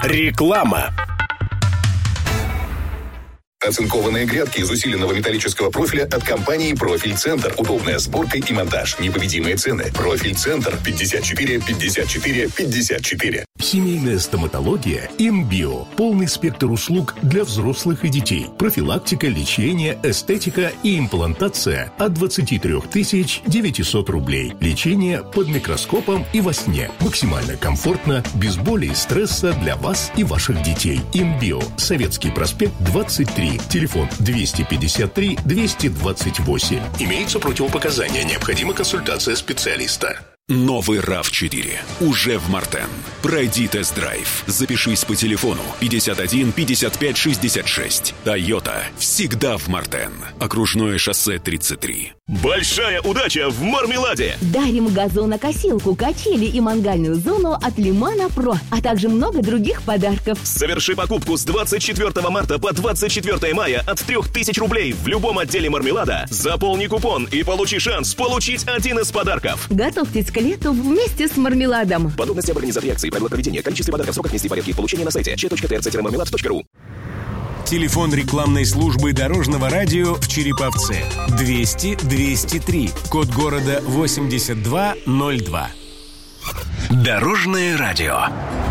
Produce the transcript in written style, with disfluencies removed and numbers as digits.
Реклама. Оцинкованные грядки из усиленного металлического профиля от компании «Профиль-Центр». Удобная сборка и монтаж. Непобедимые цены. «Профиль-Центр» 54 54 54. Семейная стоматология «Имбио». Полный спектр услуг для взрослых и детей. Профилактика, лечение, эстетика и имплантация от 23 900 рублей. Лечение под микроскопом и во сне. Максимально комфортно, без боли и стресса для вас и ваших детей. «Имбио». Советский проспект, 23. Телефон 253 228. Имеются противопоказания. Необходима консультация специалиста. Новый RAV4 уже в Мартен. Пройди тест-драйв. Запишись по телефону 51 55 66. Toyota всегда в Мартен. Окружное шоссе 33. Большая удача в Мармеладе! Дарим газонокосилку, качели и мангальную зону от Лимана Про, а также много других подарков. Соверши покупку с 24 марта по 24 мая от 3000 рублей в любом отделе Мармелада. Заполни купон и получи шанс получить один из подарков. Готовьтесь к лету вместе с Мармеладом. Подробности об организации акции, правила проведения, количестве подарков, сроках действия, порядке их получения на сайте ч.trc-marmelad.ru. Телефон рекламной службы Дорожного радио в Череповце 200 203, код города 8202. Дорожное радио.